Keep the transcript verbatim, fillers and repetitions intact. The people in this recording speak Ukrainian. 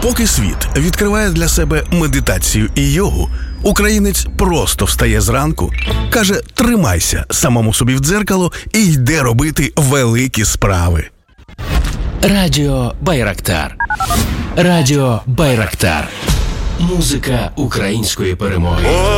Поки світ відкриває для себе медитацію і йогу, українець просто встає зранку, каже «тримайся» самому собі в дзеркало і йде робити великі справи. Радіо Байрактар. Радіо Байрактар. Музика української перемоги.